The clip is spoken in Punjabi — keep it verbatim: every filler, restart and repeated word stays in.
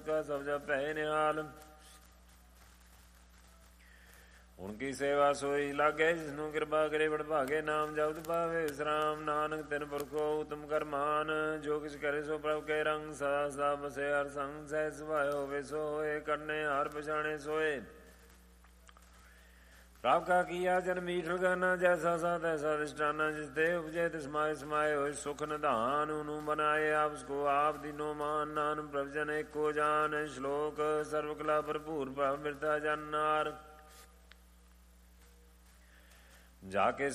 ਕਾ ਸਭ ਜਪੈ ਨਿਹਾਲ। ਹੁਣ ਕੀ ਸੇਵਾ ਸੋਈ ਲਾਗੇ, ਜਿਸਨੂੰ ਕਿਰਪਾ ਕਰੇ ਵਡਭਾਗੇ। ਨਾਮ ਜਪਤ ਪਾਵੇ ਵਿਸਰਾਮ, ਨਾਨਕ ਤਿਨ ਪੁਰਖੋ ਉਤਮ ਕਰਮਾਨ। ਜੋ ਕਿਛ ਕਰੇ ਸੋ ਪ੍ਰਭ ਕੇ ਰੰਗ, ਸਦਾ ਸਦਾ ਬਸੇ ਹਰ ਸੰਗ। ਸਹਿਜ ਸੁਭਾਏ ਹੋਵੇ ਸੋ ਹੋਏ, ਕਰਨੇ ਹਾਰ ਪਛਾਣੇ ਸੋਏ। ਪ੍ਰਭ ਕਾ ਕੀਆ ਜਨ ਮੀਠ ਗਾਨਾ, ਜੈਸਾ ਸਾ ਤੈਸਾ ਅਧਿਸ਼ਠਾਨਾ। ਜਿਸ ਦੇ ਉਪਜੇ ਤਿਸ ਮਾਏ ਸਮਾਏ, ਹੋਏ ਸੁਖ ਨਿਧਾਨ। ਉਹਨੂੰ ਬਣਾਏ ਆਪ ਸਕੋ ਆਪ ਦੀਨੋ ਮਾਨ। ਨਾਨਕ ਪ੍ਰਭ ਜਨ ਏਕੋ ਜਾਨ। ਸ਼ਲੋਕ ਸਰਵ ਕਲਾ ਭਰਪੂਰ ਪ੍ਰਭ ਮਿਰਤਾ ਜਨ ਨਾਰ। ਜਾ ਕੇ